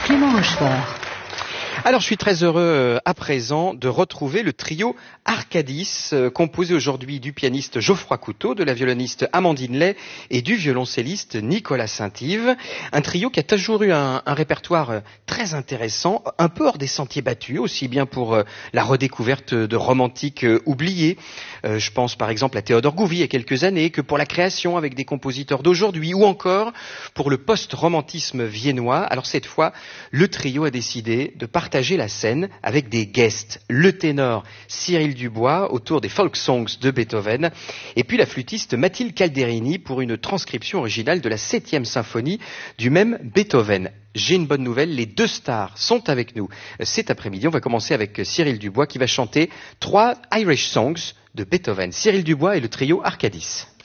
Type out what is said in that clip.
Clément Rochefort. Alors je suis très heureux à présent de retrouver le trio Arcadis, composé aujourd'hui du pianiste Geoffroy Couteau, de la violoniste Amandine Lay et du violoncelliste Nicolas Saint-Yves. Un trio qui a toujours eu un répertoire très intéressant, un peu hors des sentiers battus, aussi bien pour la redécouverte de romantiques oubliés. Je pense par exemple à Théodore Gouvi il y a quelques années, que pour la création avec des compositeurs d'aujourd'hui, ou encore pour le post-romantisme viennois. Alors cette fois, le trio a décidé de partager la scène avec des guests. Le ténor Cyril Dubois autour des folk songs de Beethoven, et puis la flûtiste Mathilde Calderini pour une transcription originale de la 7e symphonie du même Beethoven. J'ai une bonne nouvelle, les deux stars sont avec nous cet après-midi. On va commencer avec Cyril Dubois qui va chanter 3 Irish Songs de Beethoven. Cyril Dubois et le trio Arcadis.